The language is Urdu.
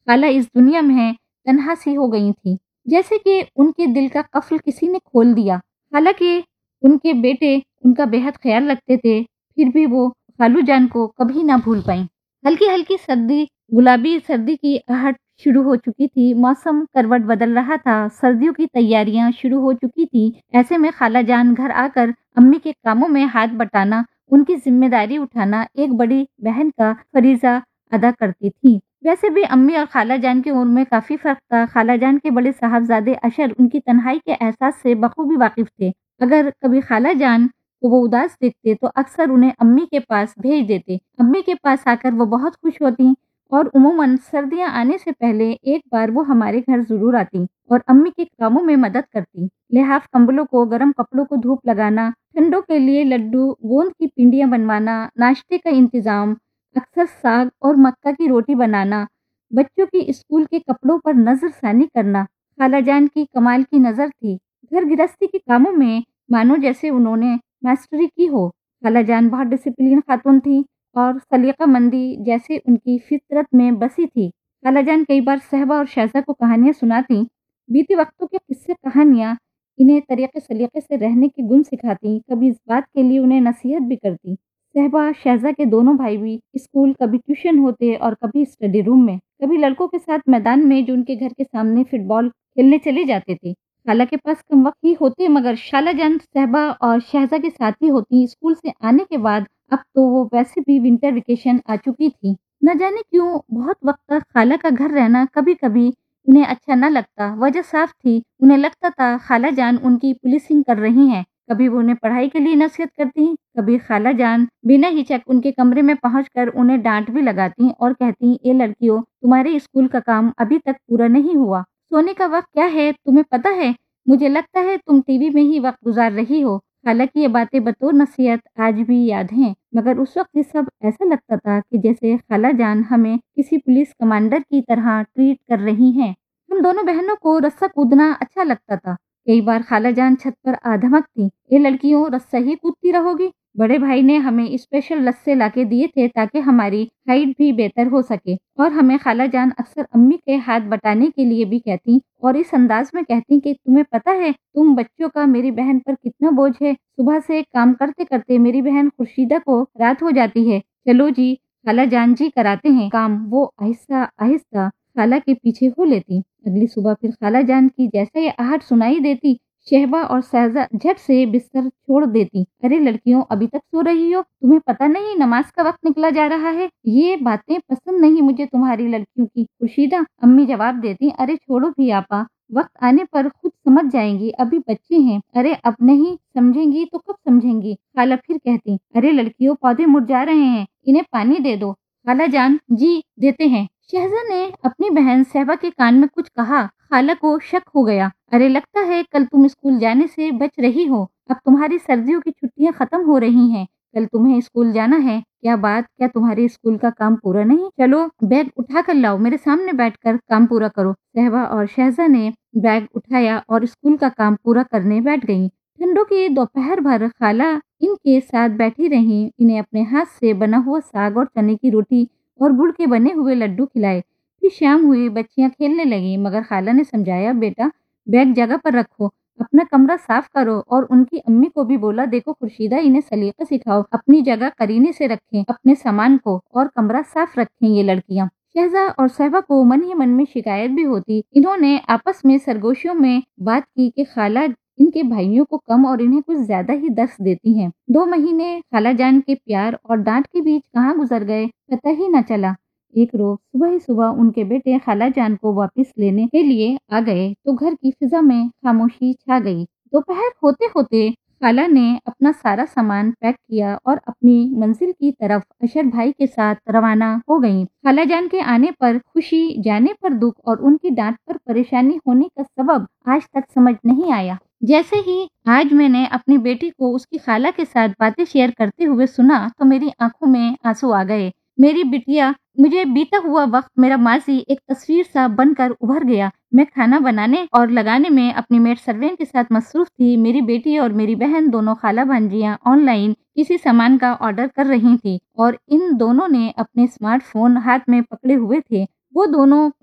خالہ اس دنیا میں ہے تنہا سی ہو گئی تھی، جیسے کہ ان کے دل کا قفل کسی نے کھول دیا۔ حالانکہ ان کے بیٹے ان کا بہت خیال رکھتے تھے، پھر بھی وہ خالو جان کو کبھی نہ بھول پائیں۔ ہلکی ہلکی سردی، گلابی سردی کی آہٹ شروع ہو چکی تھی، موسم کروٹ بدل رہا تھا، سردیوں کی تیاریاں شروع ہو چکی تھی۔ ایسے میں خالہ جان گھر آ کر امی کے کاموں میں ہاتھ بٹانا، ان کی ذمہ داری اٹھانا ایک بڑی بہن کا فریضہ ادا کرتی تھی۔ ویسے بھی امی اور خالہ جان کی عمر میں کافی فرق تھا۔ خالہ جان کے بڑے صاحبزادے اشر ان کی تنہائی کے احساس سے بخوبی واقف تھے۔ اگر کبھی خالہ جان کو وہ اداس دیکھتے تو اکثر انہیں امی کے پاس بھیج دیتے۔ امی کے پاس آ کر وہ بہت خوش ہوتی اور عموماً سردیاں آنے سے پہلے ایک بار وہ ہمارے گھر ضرور آتی اور امی کے کاموں میں مدد کرتی۔ لحاف کمبلوں کو، گرم کپڑوں کو دھوپ لگانا، ٹھنڈوں کے لیے لڈو، گوند کی پنڈیاں بنوانا، ناشتے کا انتظام، اکثر ساگ اور مکہ کی روٹی بنانا، بچوں کی اسکول کے کپڑوں پر نظر ثانی کرنا، خالہ جان کی کمال کی نظر تھی۔ گھر گرہستی کے کاموں میں مانو جیسے انہوں نے ماسٹری کی ہو۔ خالہ جان بہت ڈسپلین خاتون تھی اور سلیقہ مندی جیسے ان کی فطرت میں بسی تھی۔ خالہ جان کئی بار صہبا اور شہزہ کو کہانیاں سناتی، بیتی وقتوں کے قصے کہانیاں انہیں طریقے سلیقے سے رہنے کے گن سکھاتی، کبھی اس بات کے لیے انہیں نصیحت بھی کرتی۔ صہبا شہزہ کے دونوں بھائی بھی اسکول، کبھی ٹیوشن ہوتے اور کبھی اسٹڈی روم میں، کبھی لڑکوں کے ساتھ میدان میں جو ان کے گھر کے سامنے فٹ بال کھیلنے چلے جاتے تھے۔ خالہ کے پاس کم وقت ہی ہوتے مگر خالہ جان صہبا اور شہزہ کے ساتھ ہی ہوتی۔ اسکول سے آنے کے بعد اب تو وہ ویسے بھی ونٹر ویکیشن آ چکی تھی۔ نہ جانے کیوں بہت وقت تک خالہ کا گھر رہنا کبھی کبھی انہیں اچھا نہ لگتا۔ وجہ صاف تھی، انہیں لگتا تھا خالہ جان ان کی پولیسنگ کر رہی ہیں۔ کبھی وہ انہیں پڑھائی کے لیے نصیحت کرتی، کبھی خالہ جان بنا ہچک ان کے کمرے میں پہنچ کر انہیں ڈانٹ بھی لگاتی اور کہتی، اے لڑکیوں، تمہارے اسکول کا کام ابھی تک پورا نہیں ہوا، سونے کا وقت کیا ہے تمہیں پتہ ہے؟ مجھے لگتا ہے تم ٹی وی میں ہی وقت گزار رہی ہو۔ خالہ کی یہ باتیں بطور نصیحت آج بھی یاد ہیں، مگر اس وقت یہ سب ایسا لگتا تھا کہ جیسے خالہ جان ہمیں کسی پولیس کمانڈر کی طرح ٹریٹ کر رہی ہیں۔ ہم دونوں بہنوں کو رسہ کودنا اچھا لگتا تھا۔ کئی بار خالہ جان چھت پر آ دھمکتی، اے لڑکیوں، رسہ ہی کودتی رہو گی؟ بڑے بھائی نے ہمیں اسپیشل رسے لا کے دیے تھے تاکہ ہماری ہائٹ بھی بہتر ہو سکے، اور ہمیں خالہ جان اکثر امی کے ہاتھ بٹانے کے لیے بھی کہتی اور اس انداز میں کہتی کہ تمہیں پتہ ہے تم بچوں کا میری بہن پر کتنا بوجھ ہے، صبح سے کام کرتے کرتے میری بہن خورشیدہ کو رات ہو جاتی ہے۔ چلو جی خالہ جان جی کراتے ہیں کام۔ وہ آہستہ آہستہ خالہ کے پیچھے ہو لیتی۔ اگلی صبح پھر خالہ جان کی جیسا یہ آہٹ سنائی دیتی، شہبا اور شہزہ جھٹ سے بستر چھوڑ دیتی۔ ارے لڑکیوں، ابھی تک سو رہی ہو؟ تمہیں پتہ نہیں نماز کا وقت نکلا جا رہا ہے؟ یہ باتیں پسند نہیں مجھے تمہاری لڑکیوں کی، خورشیدہ۔ امی جواب دیتی، ارے چھوڑو بھی آپا، وقت آنے پر خود سمجھ جائیں گی، ابھی بچے ہیں۔ ارے اب نہیں سمجھیں گی تو کب سمجھیں گی؟ خالہ پھر کہتی، ارے لڑکیوں، پودے مرجھا رہے ہیں، انہیں پانی دے دو۔ خالہ جان، جی دیتے ہیں۔ شہزہ نے اپنی بہن صہبا کے کان میں کچھ کہا۔ خالہ کو شک ہو گیا۔ ارے لگتا ہے کل تم اسکول جانے سے بچ رہی ہو، اب تمہاری سردیوں کی چھٹیاں ختم ہو رہی ہیں، کل تمہیں اسکول جانا ہے۔ کیا بات، کیا تمہارے اسکول کا کام پورا نہیں؟ چلو بیگ اٹھا کر لاؤ، میرے سامنے بیٹھ کر کام پورا کرو۔ صہبا اور شہزہ نے بیگ اٹھایا اور اسکول کا کام پورا کرنے بیٹھ گئیں۔ ٹھنڈوں کی دوپہر بھر خالہ ان کے ساتھ بیٹھی رہیں، انہیں اپنے ہاتھ سے بنا ہوا ساگ اور چنے کی روٹی اور گڑ کے بنے ہوئے لڈو کھلائے۔ پھر شام ہوئی، بچیاں کھیلنے لگیں، مگر خالہ نے سمجھایا، بیٹا بیگ جگہ پر رکھو، اپنا کمرہ صاف کرو، اور ان کی امی کو بھی بولا، دیکھو خورشیدہ، انہیں سلیقہ سکھاؤ، اپنی جگہ قرینے سے رکھیں اپنے سامان کو، اور کمرہ صاف رکھیں یہ لڑکیاں۔ شہزہ اور صہبا کو من ہی من میں شکایت بھی ہوتی۔ انہوں نے آپس میں سرگوشیوں میں بات کی کہ خالہ ان کے بھائیوں کو کم اور انہیں کچھ زیادہ ہی درس دیتی ہیں۔ 2 مہینے خالہ جان کے پیار اور ڈانٹ کے بیچ کہاں گزر گئے پتہ ہی نہ چلا۔ ایک روز صبح ہی صبح ان کے بیٹے خالہ جان کو واپس لینے کے لیے آ گئے تو گھر کی فضا میں خاموشی چھا گئی۔ دوپہر ہوتے ہوتے خالہ نے اپنا سارا سامان پیک کیا اور اپنی منزل کی طرف اشر بھائی کے ساتھ روانہ ہو گئیں۔ خالہ جان کے آنے پر خوشی، جانے پر دکھ، اور ان کی ڈانٹ پر پریشانی ہونے کا سبب آج تک سمجھ نہیں آیا۔ جیسے ہی آج میں نے اپنی بیٹی کو اس کی خالہ کے ساتھ باتیں شیئر کرتے ہوئے سنا تو میری آنکھوں میں آنسو آ گئے۔ میری بٹیا، مجھے بیتا ہوا وقت، میرا ماضی ایک تصویر سا بن کر ابھر گیا۔ میں کھانا بنانے اور لگانے میں اپنی میڈ سروینٹ کے ساتھ مصروف تھی۔ میری بیٹی اور میری بہن دونوں خالہ بھانجیاں آن لائن کسی سامان کا آرڈر کر رہی تھیں اور ان دونوں نے اپنے اسمارٹ فون ہاتھ میں پکڑے ہوئے تھے۔ وہ دونوں